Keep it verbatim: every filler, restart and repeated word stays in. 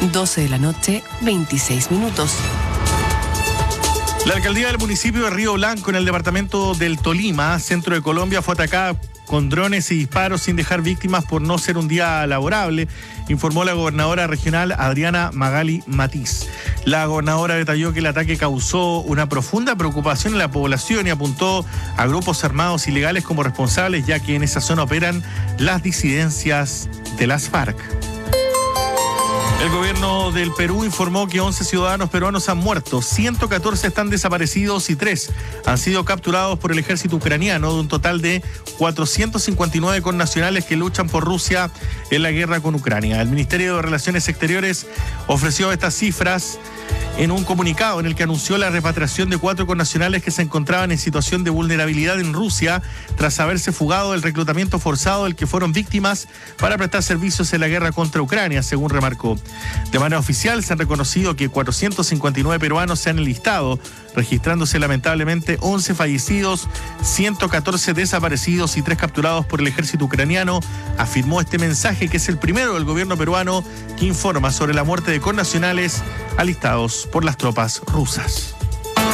doce de la noche, veintiséis minutos. La alcaldía del municipio de Río Blanco, en el departamento del Tolima, centro de Colombia, fue atacada con drones y disparos sin dejar víctimas por no ser un día laborable, informó la gobernadora regional Adriana Magali Matiz. La gobernadora detalló que el ataque causó una profunda preocupación en la población y apuntó a grupos armados ilegales como responsables, ya que en esa zona operan las disidencias de las FARC. El gobierno del Perú informó que once ciudadanos peruanos han muerto, ciento catorce están desaparecidos y tres han sido capturados por el ejército ucraniano, de un total de cuatrocientos cincuenta y nueve connacionales que luchan por Rusia en la guerra con Ucrania. El Ministerio de Relaciones Exteriores ofreció estas cifras en un comunicado en el que anunció la repatriación de cuatro connacionales que se encontraban en situación de vulnerabilidad en Rusia tras haberse fugado del reclutamiento forzado del que fueron víctimas para prestar servicios en la guerra contra Ucrania, según remarcó. De manera oficial se han reconocido que cuatrocientos cincuenta y nueve peruanos se han enlistado, registrándose lamentablemente once fallecidos, ciento catorce desaparecidos y tres capturados por el ejército ucraniano, afirmó este mensaje, que es el primero del gobierno peruano que informa sobre la muerte de connacionales alistados por las tropas rusas.